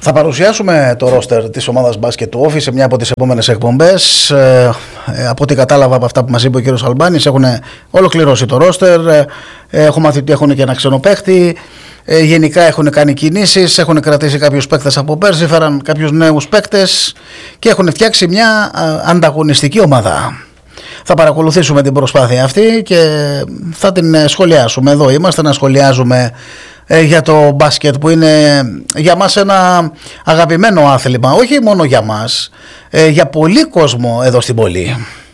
Θα παρουσιάσουμε το ρόστερ της ομάδας μπάσκετ του Όφη σε μια από τις επόμενες εκπομπές. Από ό,τι κατάλαβα από αυτά που μας είπε ο κύριος Αλμπάνης, έχουν ολοκληρώσει το ρόστερ. Έχω μάθει ότι έχουν και ένα ξενοπαίχτη. Γενικά έχουν κάνει κινήσεις, έχουν κρατήσει κάποιους παίκτες από πέρσι, φέραν κάποιους νέους παίκτες και έχουν φτιάξει μια ανταγωνιστική ομάδα. Θα παρακολουθήσουμε την προσπάθεια αυτή και θα την σχολιάσουμε. Εδώ είμαστε να σχολιάζουμε για το μπάσκετ που είναι για μας ένα αγαπημένο άθλημα, όχι μόνο για μας, για πολύ κόσμο εδώ στην πόλη.